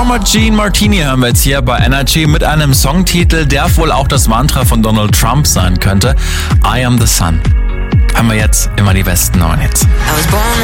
Norma Jean Martini hören wir jetzt hier bei Energy mit einem Songtitel, der wohl auch das Mantra von Donald Trump sein könnte. I am the sun. Hören wir jetzt immer die besten neuen Hits. I was born